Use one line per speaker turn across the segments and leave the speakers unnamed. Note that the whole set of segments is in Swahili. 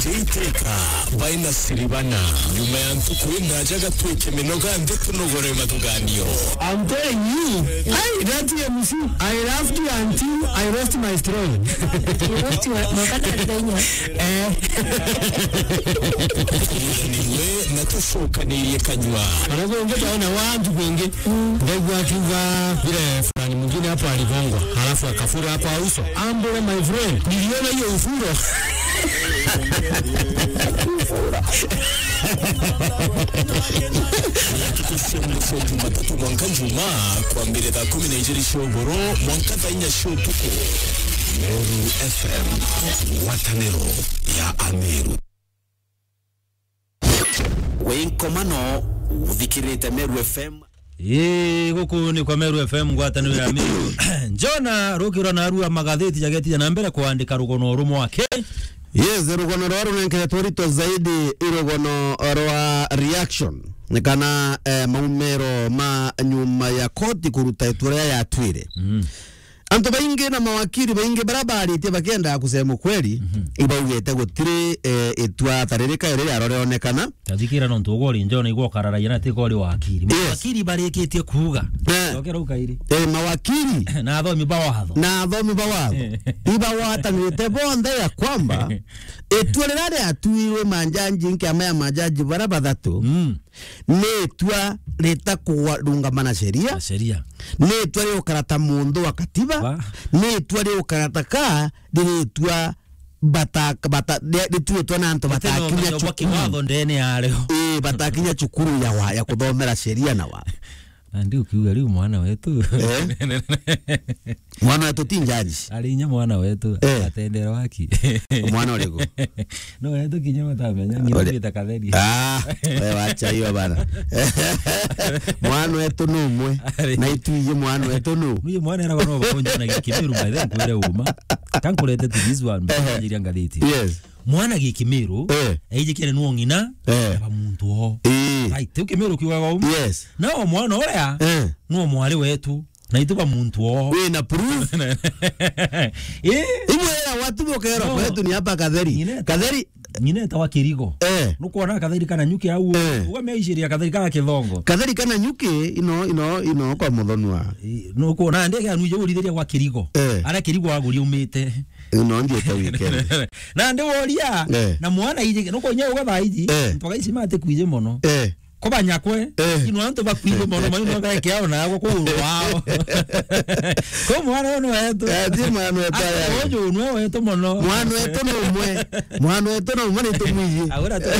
Jiteka baina siribana nyuma ya ntukwenda jaga tuike minoga ndetu nogore matuganio.
I'm telling you, that MC, I laughed until I lost my throne.
You lost your
niwe natushoka niye kanywa.
Anagonga taona watu wengi. Ndio akiva vile fulani mwingine hapo aligongwa. Halafu akafura hapo uso. Ambole my friend. Niliona hiyo ufuro.
Tukusemesho Jumatatu mwaka njuma kwa mbele da 12 shogoro mwaka tainya shotuko Meru FM watanero ya Ameru Wenkomano udhikirete Meru FM
guku ni kwa Meru FM ngwataniro ya Ameru Njona rukiro na arua magatheti jageti ya nambere kuandika rugono rumo wake.
Yes, rugono rwa runenke torito zaidi irugono rwa reaction nikana maumero ma nyuma ya koti kuruta itura ya twire. Anto bainge na mawakili bainge barabari tie bagenda kusema kweli ibaugete gutire itwa taririka ire yaroreonekana
tathikira no ntugori njona igwo karara yana te gori wakiri mawakili barikitie kuga okera ukairi
mawakili
na athomi bawatho
ibawatanite bonde ya kwamba etwerere atuirwe manjanji nkama majaji bara bathatu netwa leta kuwalungamana sheria netwa leo karata mundo wa katiba netwa leo karata ka netwa bata netwa nanto batakinya
chukuru ndene yaleo
batakinya chukuru ya kuthomera sheria na wa
Andi ukiuga riu mwana wetu
mwana wetu tinjaji
alinya mwana wetu atendera waki
mwana urego
no wetu kinyama tamenya ni takatheri
wewe acha hiyo bana mwana wetu numwe na ituye mwana wetu nu
ni mwana era bano bakonja na Gikimiru by then kwire uma kankurete tizwa mbajiri ngathiti
yes
mwana Gikimiru ejikire nuongina aba muntu ho right Gikimiru kiwa
yes
no mwana oya no mwali wetu na ituba muntu ho
we na proof imwe watu bokero wetu ni hapa katheri
nyine tawa kirigo nukuona katheri kana nyuki au ugameishiria katheri kana kithongo
katheri kana nyuki ino kwa muthonwa
nukuona ndege anuje urithiria kwa kirigo ara kirigo aguri umite
ino ndie ta weekend
na ndi woria na mwana ije nukonya ugatha iji mpaka ici mate kuije mono kobanya kwe ino anto bakwire mono manyo ngake yao na yako wao ko mwana ono wetu
mwana wetu
ojo no wetu mono
mwana wetu no umwe ni tumwiji
ahora tu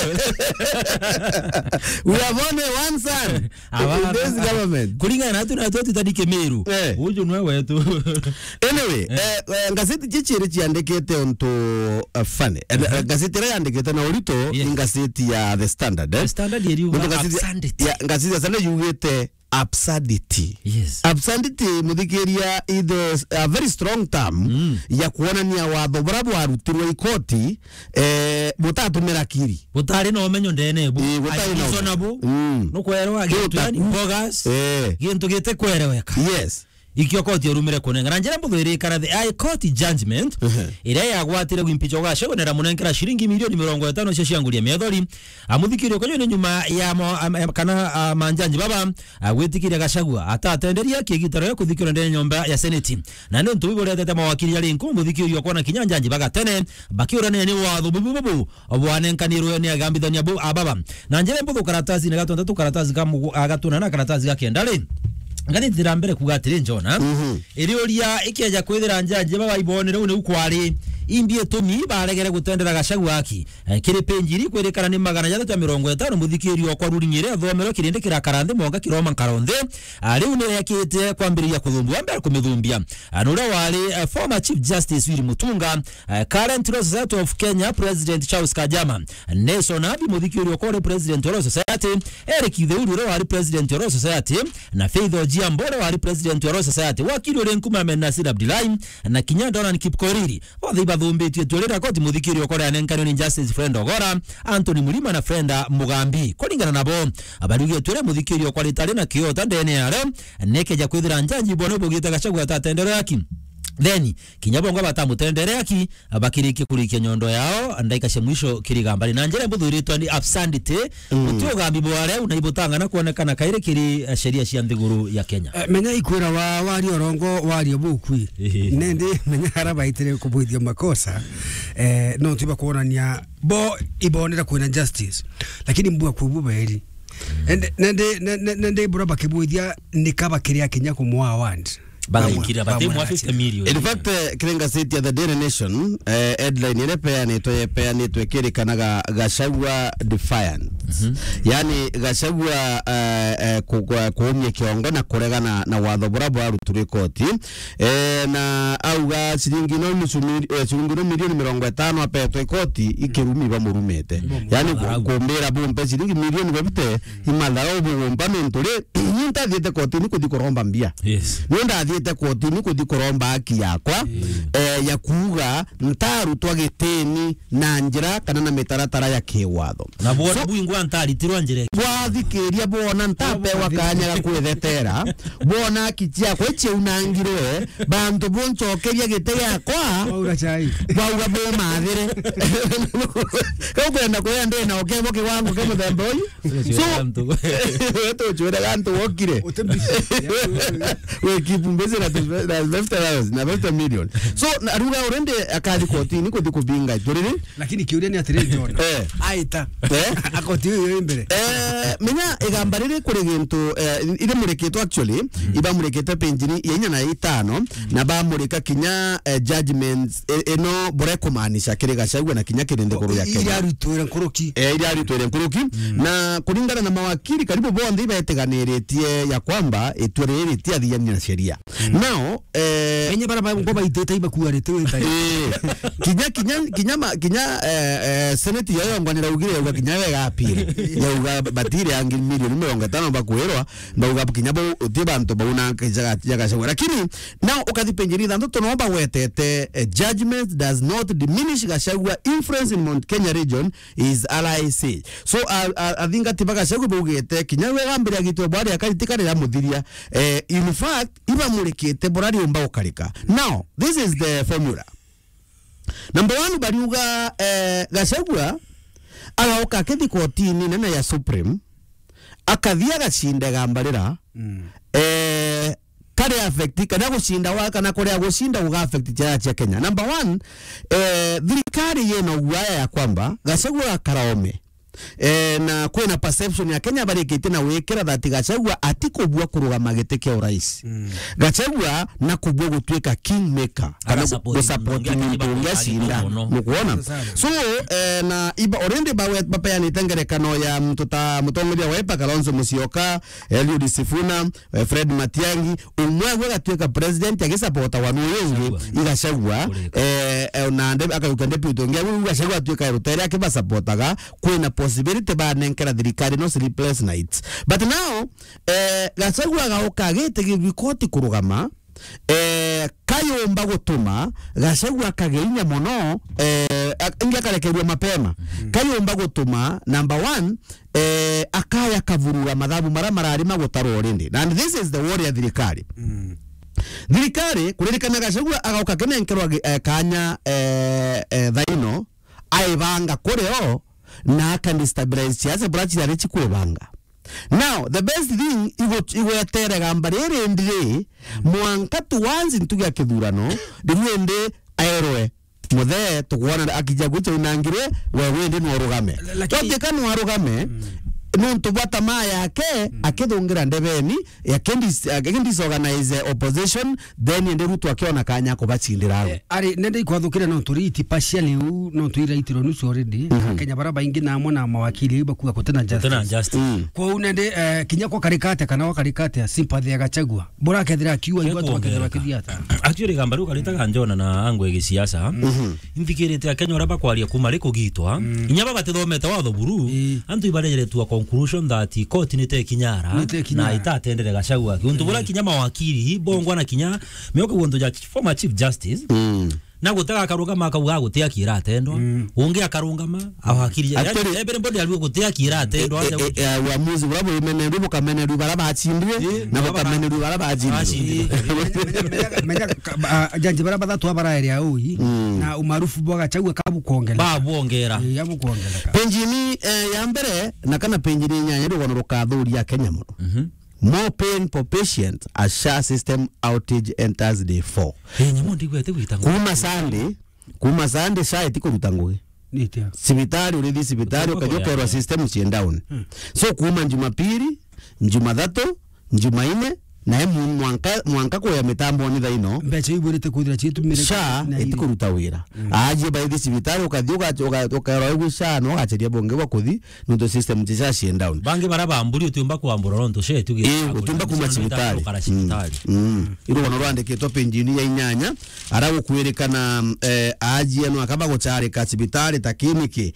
we have only one son in this government
kulinga na tu tadike Meru ojo no wetu
anyway ngazeti chichiri chiandikete onto fane ngazeti yandikete na urito ngazeti ya The Standard
Standard
ngazeti ya sana yugete absurdity.
Yes.
Absurdity muthikiria is a very strong term ya kuonania watho burabu arutirwe ikoti mutatumira kiri.
Butari no menyo ndene bu. Reasonable. No kwerwa gitwani bogas. Gintu gite kwereweka.
Yes.
Ikyo koti yorumire kunenga njira mbugire kana the high court judgment ire yagwatire gwimpicho gasho nera munenkera shilingi milioni 50 cia methori amuthikirio konyo nyuma ya kana manjanji baba agwitikire gashagwa atatenderia kigitaro ya kuthikiro ndene nyomba ya senate na ndio ntubibore tete mawakili yali nkumbu thikirio kona kinyanjanji baga tene bakiurane ni watho bubu obwanenkaniro ni agambithania ababa na njira mbugo karatasi na gatondatu karatasi kamu agatuna na karatasi gakendale ngani dirambere kugatire njona iriuria ikeja kwithira njanje baba ibonere une ukwari imbie tumi baregere gutendera gashagwa aki kiri penjiri kwerekana ni 350 muthikirio kwa rurinyire athomero kirinde kirakarande monga kiroma karonde riu ne yakite kwambiria kuthumbua mbere kumithumbia anura wali former chief justice Willy Mutunga current Law Society of Kenya president Charles Kajama Nelson Abi muthikirio kwa president Law Society Eric Idheuru wali president Law Society na Faith Ojiambore wali president Law Society wakili Olenkuma Nasir Abdullahi na Kinyandona Kipkoriri thumbetie tolera koti muthikirio kwa anenkano ni Justice Friend Ogora Anthony Mulima na Frenda Mugambi kulingana nabo abarugie tole muthikirio kwa litale na kiota ndene yale nekeja kwithira njanji bono bugita gachagwa tatendero yaki then kinya bongo batamutenderea ki abakiriki kurikia nyondo yao ndaika cia mwisho kirigambari na njere mbuthuritwa ni absurdity utiogambi bware unaibutanga na kuonekana kaire kiri sheria cia nthiguru ya Kenya
menya ikwira wari orongo wari obukwi nende menya harabaitire kubuithia makosa no tiba kuonania bo ibonera kwina justice lakini mbua kububeri nende buraba kibuithia nikaba kiria Kenya kumwa award
bagikira batemu 50 million.
In fact Kirenga City of the Daily Nation headline ile peanitwe kirikanaga Gachagua defiant. Yani Gachagua kuumye kiongo na kuregana na watho burabo aruturi koti na auga shilingi no milioni 50 apetwe koti ikirumi bamurumete. Yani kumbera bombe shilingi milioni babite imadaro bomba mentore nyinta thiete koti ni kudikoromba mbia.
Yes.
Nenda thiete koti ni kudikoromba haki yakwa ya kuuga ntaru twagiteni na njira kana na mitaratara ya kiwatho.
Na bona buingwa ntari tirwa njire.
Wathikiria bona ntape wakanyaga kwethetera bona kitia kwa che unangirwe bantu bonchokeria gite yakwa
waura chai
waura bo mathire ko kwenda kwenda na okebo kiwango kemo thembo so to chwera gantu wokire we kipumbeze na 50 million so aruga urende akazi kotini ko dikubinga jorere
lakini kiuria ni atire John aita akoti yo imbere
menya igambarire kuri gintu ire mureketo actually iba mureketo penjini yenya na 5 na ba mureka kinya judgments eno borekumanisha kire Gachagua na kinya kirinde kuru ya Kenya
irarutwira nkuruki
irarutwira nkuruki na kulingana na mawakili karibu bonde ibeteganiretie ya kwamba etwereretie athiani na sheria now
enye baraba ngoba iteta ibakuarete weta
kinya senate yayo ngwanira ugire uga kinya wega apire uga batire angi milioni 50 bakuerwa ndauga kinya bo utibantu bauna kijaga Gachagua lakini now ukathipenjiri thandu tonomba wetete judgment does not diminish Gachagua influence in Mount Kenya region is LIC so I think atiba Gachagua bugete kinya wega mbere agitwe bwari akaritikana ya muthiria in fact iba murekete borari umba ukarika now this is the formula number 1 bariuga Gachagua agaoka kethi kotini nene ya Supreme akathia gacinde gambarira kare affect kana gushinda waka na kore gushinda uga affect cha Kenya number 1 thirikari yeno guaya ya kwamba Gachagua karaome na kwena perception ya Kenya barikite na wekera that Gachagua atikobua kurugama gite kia urais Gachagua na kubua gutweka kingmaker kana support ntungia shinda mukuona so na iba already bapa yani tengerekano ya mutongoria wepa Kalonzo Musyoka Eliud Sifuna Fred Matiang'i umwe gatweka president agisapota wanu wengi Gachagua na ndebe akayukende pitongia Gachagua atweka rutera akibasapotaga kwena possibility ba nenkera thirikari no sleepless nights but now Gachagua gaoka gite gibikoti kurugama kayomba gutuma Gachagua kageinya muno ingia karekerwa mapema kayomba gutuma number 1 akaya kavurura mathabu marari magutaro rindi and this is the warrior thirikari thirikari kuririkana Gachagua agaoka kenenkerwa kanya thaino aibanga kureo na can stabilize siasa branch ya rechi kuebanga now the best thing igwetere gambarire ndire mwanka tuwanzi ntugia kithurano ndiriende aeroe muthe tukuona akijagucha inangire wewe ndi no rugame toke kanu arugame nuntu bata maya yake akithungira ndebeni yakendis organize opposition then ende rutu akiona kanya ko bachindira
ari nende ikwathukira no turiti partially no tuiraitiro nusu already Kenya baraba ingi na mona mawakili bakuga kutena justice kwa unende kinya kwa karikate kana wa karikate sympathy ya Gachagua bora kethira kiwa igwatu wakethira kithiata
actually gambaru kalitaga njona na angwe gisiasa indikirite Kenya raba kwaria kumari kugitwa inyaba batithomete watho buru antu ibarejere tu conclusion that court nite kinyara na itatendere Gachagua untu bora kinya mawakili bongo na kinya meko gondo ya former chief justice na gutega karungama akauga gutia kira atendwa ungi akarungama awakiria everybody aliwe gutia kira atendwa
uamuzi urabo imene rubo kamene rubara bachindwe na bakamene rubara bachindwe
menya janji bara bathatu bara area uyi na umarufu boga chagwe kabukongela
babongera
yabukongela
penjini ya mbere na kana penjini nyanya rugono rukathuria Kenya muno more pain for patients as SHA system outage enters day 4
nyamo ndigwete gwitanga
kuma Sunday SHA itikuruta ngugi
nitia
sibitari urithi sibitari ukajokerwa system cie down so kuma Jumapili Jumatatu Jumaine na mwanka kwa mitambo ni thaino
mbecha iburite kuthira chitumire
SHA itikuruta wira aje baithi sibitari ukathio ukaroe SHA no acheria bonge wa kuthi nuto system cia cie down
bange baraba mburi utumba kuambura ronto she tugi
utumba kuma sibitari iro wono rwandikitwo penjini ya inyanya arago kwerekana aje no akaba gucharika sibitari takiniki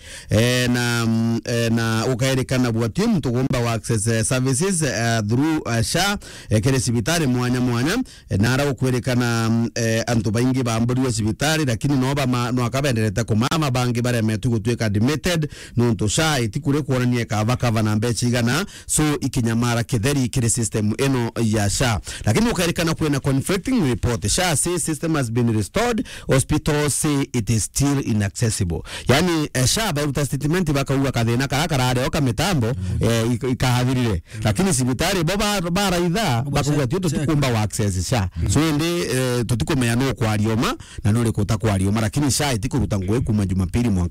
na ukaerekana bwati mtu gomba wa access services through SHA kere sibitari mwanya na arago kwerekana antu baingi bamburiwe sibitari lakini no akabendereta kumama bangi bare metu gutweka admitted no to SHA itikure kuonania kava na mbechi igana so ikinyamara kitheri kire system eno ya SHA lakini ukaerekana kuena conflicting report SHA says system has been restored hospitals say it is still inaccessible yani SHA ba statement bakauga kathina karare oka mitambo ikahathirire lakini sibitari bara idha bakuga tio tukumba wa access SHA so ndi tutukomea no kwa arioma na no rikuta kwa arioma lakini SHA itikuruta ngwe kuma Jumapili